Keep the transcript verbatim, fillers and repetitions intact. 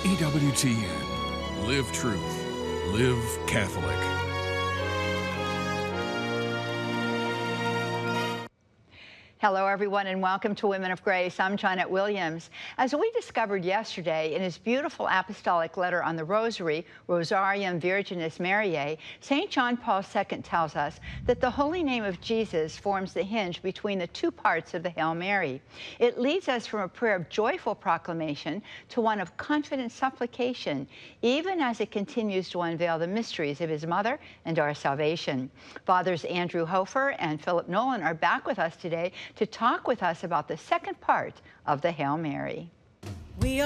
E W T N. Live truth. Live Catholic. Hello, everyone, and welcome to Women of Grace. I'm Janet Williams. As we discovered yesterday in his beautiful apostolic letter on the Rosary, Rosarium Virginis Mariae, Saint John Paul the Second tells us that the holy name of Jesus forms the hinge between the two parts of the Hail Mary. It leads us from a prayer of joyful proclamation to one of confident supplication, even as it continues to unveil the mysteries of his mother and our salvation. Fathers Andrew Hofer and Philip Nolan are back with us today to talk with us about the second part of the Hail Mary. We